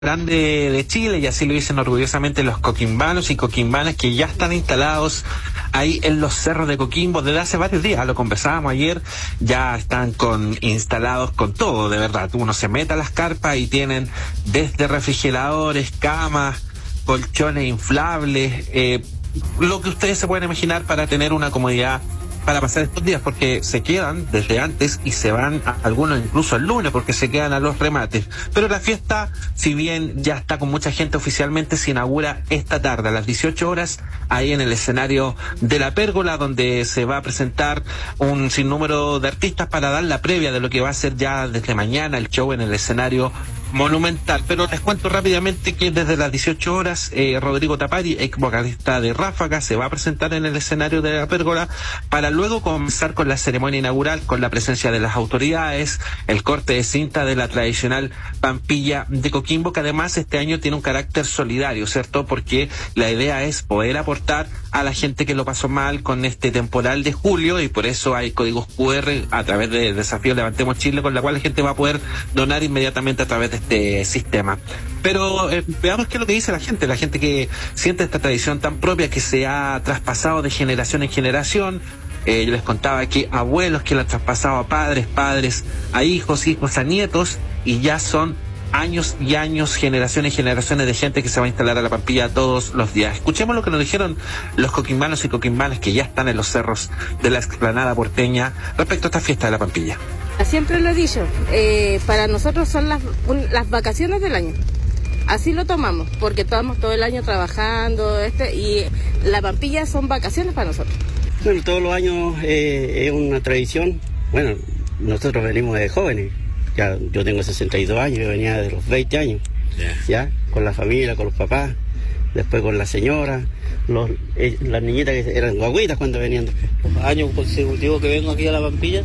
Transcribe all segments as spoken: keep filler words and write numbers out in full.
grande de Chile, y así lo dicen orgullosamente los coquimbanos y coquimbanas que ya están instalados ahí en los cerros de Coquimbo desde hace varios días. Lo conversábamos ayer, ya están con instalados con todo, de verdad. Uno se mete a las carpas y tienen desde refrigeradores, camas, colchones inflables, eh, lo que ustedes se pueden imaginar para tener una comodidad para pasar estos días, porque se quedan desde antes y se van a, algunos incluso el lunes, porque se quedan a los remates. Pero la fiesta, si bien ya está con mucha gente oficialmente, se inaugura esta tarde a las dieciocho horas ahí en el escenario de la Pérgola, donde se va a presentar un sinnúmero de artistas para dar la previa de lo que va a ser ya desde mañana el show en el escenario monumental. Pero les cuento rápidamente que desde las dieciocho horas eh, Rodrigo Tapari, ex vocalista de Ráfaga, se va a presentar en el escenario de la Pérgola para luego comenzar con la ceremonia inaugural, con la presencia de las autoridades, el corte de cinta de la tradicional Pampilla de Coquimbo, que además este año tiene un carácter solidario, ¿cierto? Porque la idea es poder aportar a la gente que lo pasó mal con este temporal de julio, y por eso hay códigos cu erre a través de Desafío Levantemos Chile, con la cual la gente va a poder donar inmediatamente a través de este sistema. Pero eh, veamos qué es lo que dice la gente, la gente que siente esta tradición tan propia que se ha traspasado de generación en generación. Eh, yo les contaba que abuelos que la han traspasado a padres, padres, a hijos, hijos, a nietos, y ya son años y años, generaciones y generaciones de gente que se va a instalar a la Pampilla todos los días. Escuchemos lo que nos dijeron los coquimbanos y coquimbanas que ya están en los cerros de la explanada porteña respecto a esta fiesta de la Pampilla. Siempre lo he dicho, eh, para nosotros son las, un, las vacaciones del año. Así lo tomamos, porque estamos todo el año trabajando, este, y la Pampilla son vacaciones para nosotros. Bueno, todos los años eh, es una tradición. Bueno, nosotros venimos de jóvenes. Ya, yo tengo sesenta y dos años, yo venía de los veinte años, yeah. ya, con la familia, con los papás, después con la señora, los, eh, las niñitas que eran guaguitas cuando venían después. Años consecutivos que vengo aquí a la Pampilla,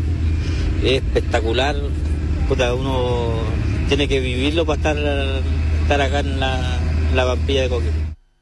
es espectacular. Puta, uno tiene que vivirlo para estar, estar acá en la, la Pampilla de Coquimbo.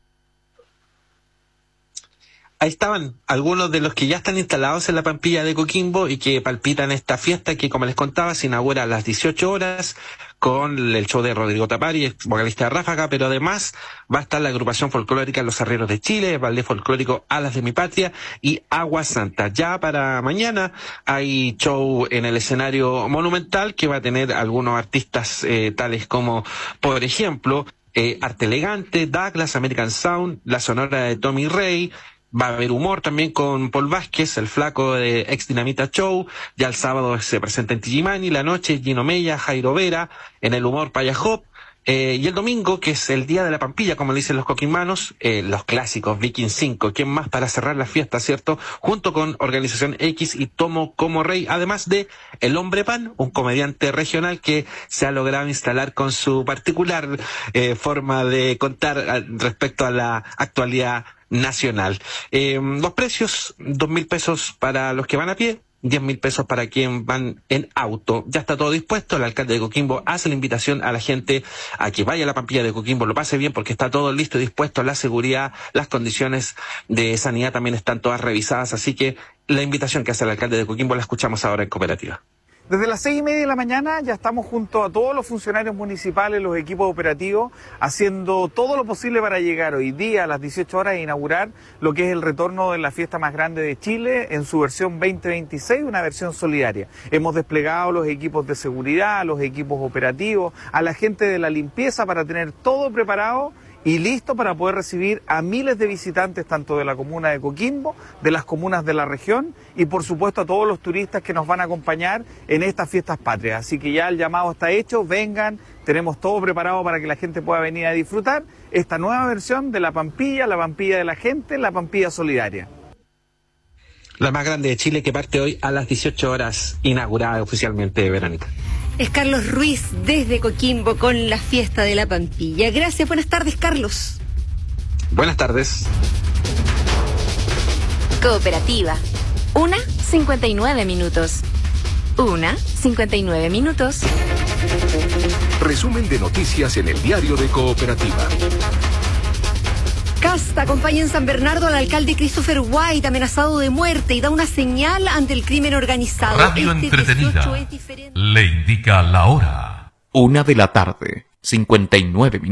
Ahí estaban algunos de los que ya están instalados en la Pampilla de Coquimbo y que palpitan esta fiesta que, como les contaba, se inaugura a las dieciocho horas con el show de Rodrigo Tapari, ex vocalista de Ráfaga, pero además va a estar la agrupación folclórica Los Arrieros de Chile, el ballet folclórico Alas de mi Patria y Agua Santa. Ya para mañana hay show en el escenario monumental que va a tener algunos artistas eh, tales como, por ejemplo, eh, Arte Elegante, Douglas, American Sound, la Sonora de Tommy Rey. Va a haber humor también con Paul Vázquez, el flaco de Ex Dinamita Show. Ya el sábado se presenta en Tijimani, la noche Gino Mella, Jairo Vera, en el humor Paya Hop. Eh, y el domingo, que es el día de la Pampilla, como le dicen los coquimanos, eh, los clásicos Viking cinco. ¿Quién más para cerrar la fiesta, cierto? Junto con Organización X y Tomo como Rey, además de El Hombre Pan, un comediante regional que se ha logrado instalar con su particular eh, forma de contar a, respecto a la actualidad nacional. Eh, los precios, dos mil pesos para los que van a pie, diez mil pesos para quien van en auto. Ya está todo dispuesto. El alcalde de Coquimbo hace la invitación a la gente a que vaya a la Pampilla de Coquimbo, lo pase bien, porque está todo listo y dispuesto. La seguridad, las condiciones de sanidad también están todas revisadas, así que la invitación que hace el alcalde de Coquimbo la escuchamos ahora en Cooperativa. Desde las seis y media de la mañana ya estamos junto a todos los funcionarios municipales, los equipos operativos, haciendo todo lo posible para llegar hoy día a las dieciocho horas e inaugurar lo que es el retorno de la fiesta más grande de Chile en su versión veinte veintiséis, una versión solidaria. Hemos desplegado los equipos de seguridad, los equipos operativos, a la gente de la limpieza para tener todo preparado y listo para poder recibir a miles de visitantes, tanto de la comuna de Coquimbo, de las comunas de la región y por supuesto a todos los turistas que nos van a acompañar en estas fiestas patrias. Así que ya el llamado está hecho, vengan, tenemos todo preparado para que la gente pueda venir a disfrutar esta nueva versión de la Pampilla, la Pampilla de la gente, la Pampilla solidaria. La más grande de Chile, que parte hoy a las dieciocho horas, inaugurada oficialmente, Verónica. Es Carlos Ruiz desde Coquimbo con la fiesta de la Pampilla. Gracias, buenas tardes, Carlos. Buenas tardes. Cooperativa. Una, cincuenta y nueve minutos. Una, cincuenta y nueve minutos. Resumen de noticias en el diario de Cooperativa. Casta acompaña en San Bernardo al alcalde Christopher White, amenazado de muerte, y da una señal ante el crimen organizado. Radio este entretenida le indica la hora. Una de la tarde, cincuenta y nueve minutos.